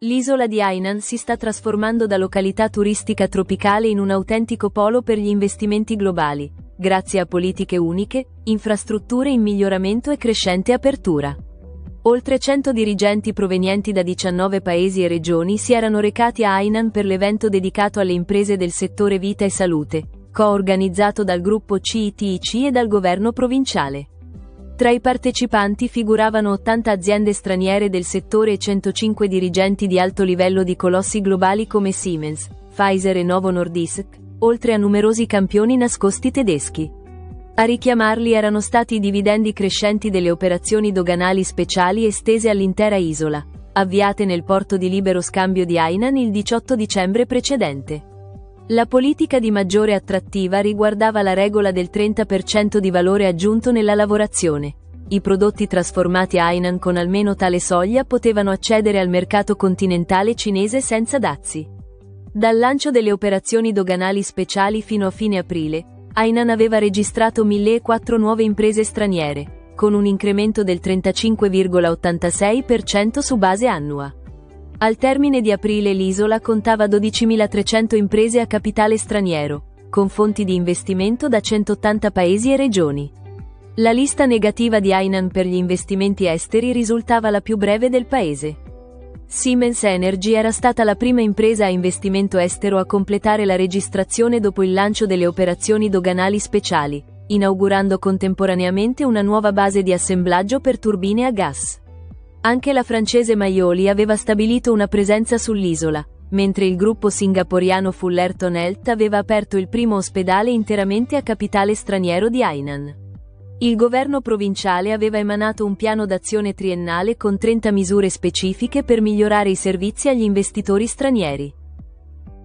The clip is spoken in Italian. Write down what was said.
L'isola di Hainan si sta trasformando da località turistica tropicale in un autentico polo per gli investimenti globali, grazie a politiche uniche, infrastrutture in miglioramento e crescente apertura. Oltre 100 dirigenti provenienti da 19 paesi e regioni si erano recati a Hainan per l'evento dedicato alle imprese del settore vita e salute, co-organizzato dal gruppo CITIC e dal governo provinciale. Tra i partecipanti figuravano 80 aziende straniere del settore e 105 dirigenti di alto livello di colossi globali come Siemens, Pfizer e Novo Nordisk, oltre a numerosi campioni nascosti tedeschi. A richiamarli erano stati i dividendi crescenti delle operazioni doganali speciali estese all'intera isola, avviate nel porto di libero scambio di Hainan il 18 dicembre precedente. La politica di maggiore attrattiva riguardava la regola del 30% di valore aggiunto nella lavorazione. I prodotti trasformati a Hainan con almeno tale soglia potevano accedere al mercato continentale cinese senza dazi. Dal lancio delle operazioni doganali speciali fino a fine aprile, Hainan aveva registrato 1.004 nuove imprese straniere, con un incremento del 35,86% su base annua. Al termine di aprile l'isola contava 12.300 imprese a capitale straniero, con fonti di investimento da 180 paesi e regioni. La lista negativa di Hainan per gli investimenti esteri risultava la più breve del paese. Siemens Energy era stata la prima impresa a investimento estero a completare la registrazione dopo il lancio delle operazioni doganali speciali, inaugurando contemporaneamente una nuova base di assemblaggio per turbine a gas. Anche la francese Maioli aveva stabilito una presenza sull'isola, mentre il gruppo singaporiano Fullerton Health aveva aperto il primo ospedale interamente a capitale straniero di Hainan. Il governo provinciale aveva emanato un piano d'azione triennale con 30 misure specifiche per migliorare i servizi agli investitori stranieri.